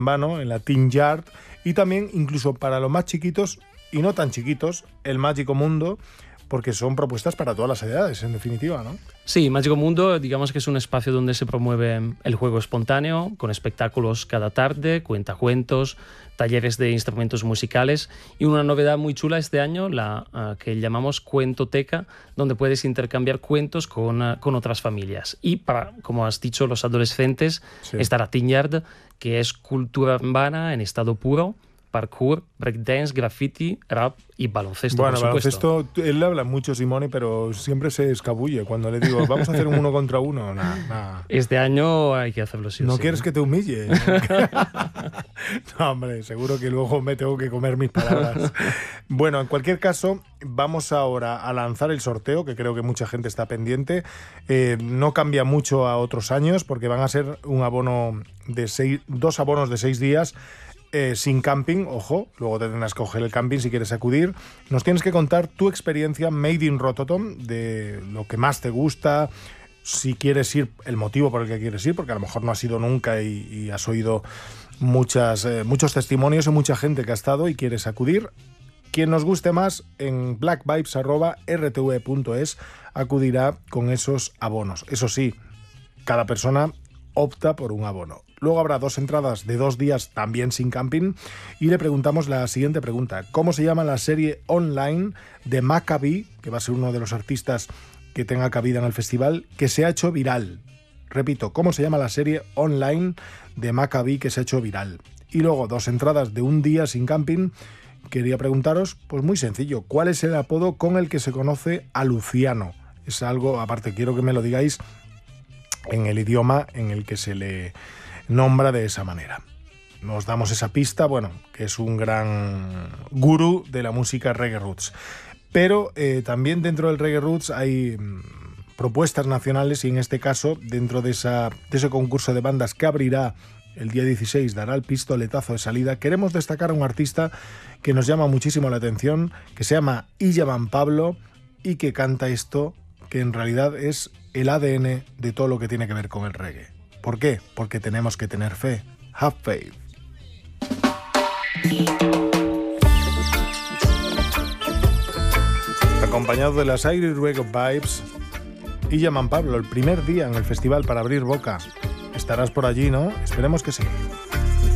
Vano, en la Tin Yard, y también incluso para los más chiquitos y no tan chiquitos, el Mágico Mundo, porque son propuestas para todas las edades, en definitiva, ¿no? Sí, Mágico Mundo, digamos que es un espacio donde se promueve el juego espontáneo, con espectáculos cada tarde, cuentacuentos, talleres de instrumentos musicales y una novedad muy chula este año, la que llamamos Cuentoteca, donde puedes intercambiar cuentos con otras familias. Y para, como has dicho, los adolescentes, Sí. está la Tin Yard, que es cultura urbana en estado puro, parkour, breakdance, graffiti, rap y baloncesto, Bueno, por supuesto. baloncesto, él le habla mucho, Simone, pero siempre se escabulle cuando le digo, vamos a hacer un 1 contra 1. Nah. Este año hay que hacerlo sí o ¿No sí. quieres que te humille? No, hombre, seguro que luego me tengo que comer mis palabras. Bueno, en cualquier caso, vamos ahora a lanzar el sorteo, que creo que mucha gente está pendiente. No cambia mucho a otros años, porque van a ser un abono de 2 abonos de 6 días, sin camping, ojo, luego te tendrás que coger el camping si quieres acudir. Nos tienes que contar tu experiencia Made in Rototom, de lo que más te gusta, si quieres ir, el motivo por el que quieres ir, porque a lo mejor no has ido nunca y has oído muchos testimonios de mucha gente que ha estado y quieres acudir. Quien nos guste más, en blackvibes@rtv.es acudirá con esos abonos. Eso sí, cada persona opta por un abono. Luego habrá 2 entradas de 2 días también sin camping y le preguntamos la siguiente pregunta. ¿Cómo se llama la serie online de Maccabi, que va a ser uno de los artistas que tenga cabida en el festival, que se ha hecho viral? Repito, ¿cómo se llama la serie online de Maccabi que se ha hecho viral? Y luego 2 entradas de 1 día sin camping. Quería preguntaros, pues muy sencillo, ¿cuál es el apodo con el que se conoce a Luciano? Es algo, aparte quiero que me lo digáis en el idioma en el que se le nombra de esa manera. Nos damos esa pista, bueno, que es un gran gurú de la música reggae roots. Pero también dentro del reggae roots hay propuestas nacionales y en este caso, dentro de ese concurso de bandas que abrirá el día 16, dará el pistoletazo de salida, queremos destacar a un artista que nos llama muchísimo la atención, que se llama Illaman Pablo y que canta esto, que en realidad es el ADN de todo lo que tiene que ver con el reggae. ¿Por qué? Porque tenemos que tener fe. Have faith. Acompañado de las Irish Reggae Vibes, Illaman Pablo, el primer día en el festival para abrir boca. Estarás por allí, ¿no? Esperemos que sí.